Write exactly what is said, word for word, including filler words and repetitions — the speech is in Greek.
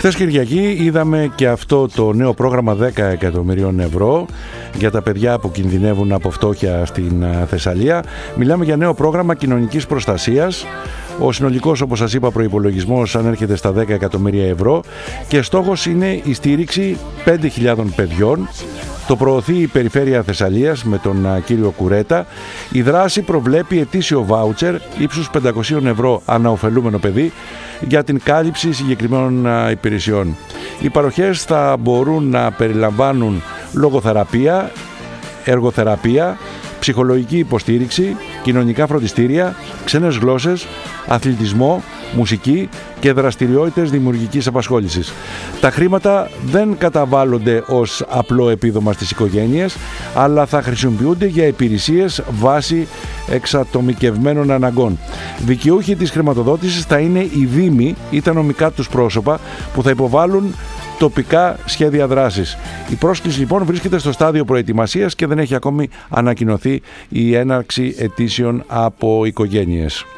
Χθες Κυριακή είδαμε και αυτό το νέο πρόγραμμα δέκα εκατομμυρίων ευρώ για τα παιδιά που κινδυνεύουν από φτώχεια στην Θεσσαλία. Μιλάμε για νέο πρόγραμμα κοινωνικής προστασίας. Ο συνολικός, όπως σας είπα, προϋπολογισμός ανέρχεται στα δέκα εκατομμύρια ευρώ και στόχος είναι η στήριξη πέντε χιλιάδες παιδιών. Το προωθεί η Περιφέρεια Θεσσαλίας με τον κύριο Κουρέτα. Η δράση προβλέπει ετήσιο βάουτσερ ύψους πεντακόσια ευρώ ανά ωφελούμενο παιδί για την κάλυψη συγκεκριμένων υπηρεσιών. Οι παροχές θα μπορούν να περιλαμβάνουν λογοθεραπεία, εργοθεραπεία, ψυχολογική υποστήριξη, κοινωνικά φροντιστήρια, ξένες γλώσσες, αθλητισμό, μουσική και δραστηριότητες δημιουργικής απασχόλησης. Τα χρήματα δεν καταβάλλονται ως απλό επίδομα στις οικογένειες, αλλά θα χρησιμοποιούνται για υπηρεσίες βάσει εξατομικευμένων αναγκών. Δικαιούχοι της χρηματοδότησης θα είναι οι δήμοι ή τα νομικά τους πρόσωπα που θα υποβάλουν τοπικά σχέδια δράσης. Η πρόσκληση λοιπόν βρίσκεται στο στάδιο προετοιμασίας και δεν έχει ακόμη ανακοινωθεί η έναρξη αιτήσεων από οικογένειες.